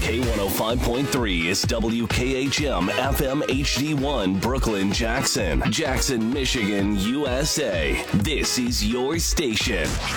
K105.3 is WKHM FM HD1 Brooklyn, Jackson, Michigan, USA. This is your station.